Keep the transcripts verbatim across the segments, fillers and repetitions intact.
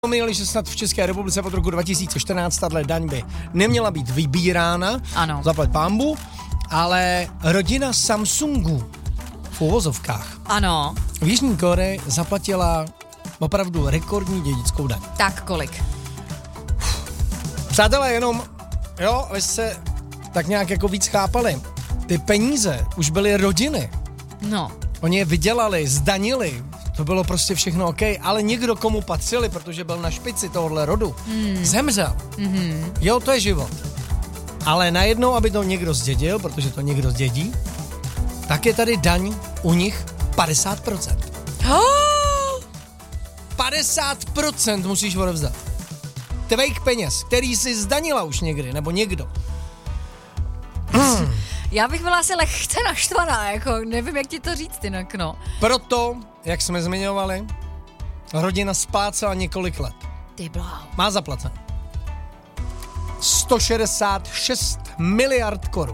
Měli, že snad v České republice od roku dva tisíce čtrnáct tato daň by neměla být vybírána, ano. zaplať pánbu, ale rodina Samsungu v uvozovkách ano. v Jižní Koreji zaplatila opravdu rekordní dědickou daň. Tak kolik? Přátelé, jenom, jo, vy jste tak nějak jako víc chápali. Ty peníze už byly rodiny. No. Oni je vydělali, zdanili. To bylo prostě všechno OK, ale někdo, komu patřili, protože byl na špici tohohle rodu, hmm. zemřel. Mm-hmm. Jo, to je život. Ale najednou, aby to někdo zdědil, protože to někdo zdědí, tak je tady daň u nich padesát procent. padesát procent musíš odevzdat. Tvejch peněz, který jsi zdanila už někdy, nebo někdo. Hmm. Já bych byla asi lehce naštvaná, jako nevím, jak ti to říct jinak, no. Proto, jak jsme zmiňovali, rodina splácela několik let. Ty bláho. Má zaplacen. sto šedesát šest miliard korun.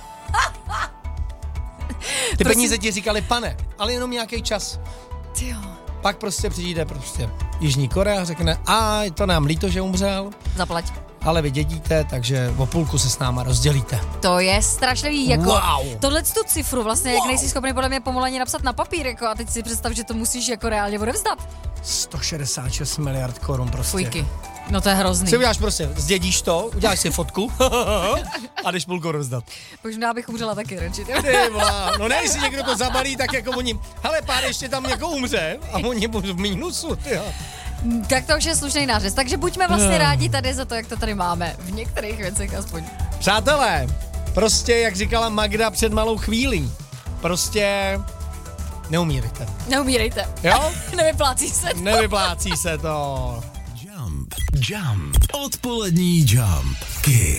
Ty Prosím. peníze ti říkali, pane, ale jenom nějaký čas. Tyjo. Pak prostě přijde prostě Jižní Korea a řekne, a je to nám líto, že umřel, Zaplať. ale vy dědíte, takže o půlku se s náma rozdělíte. To je strašlivý, jako Wow. tohle tu cifru vlastně, Wow. jak nejsi schopný podle mě pomalení napsat na papír, jako a teď si představ, že to musíš jako reálně odevzdat. sto šedesát šest miliard korun prostě. Fujky. No to je hrozný. Si uděláš prostě, zdědíš to, uděláš si fotku a jdeš půlku rozdat. Možná bych umřela taky radši. Ty vlá, no ne, jestli někdo to zabalí, tak jako oni, hele, pár ještě tam jako umře a oni budou v mínusu, tyjo. Tak to už je slušný nářez, takže buďme vlastně rádi tady za to, jak to tady máme. V některých věcech aspoň. Přátelé, prostě, jak říkala Magda před malou chvílí, prostě neumírejte. Neumírejte. Jo? Nevyplácí se to. Nevyplácí se to. Jump, jump, odpolední jump. Kiss.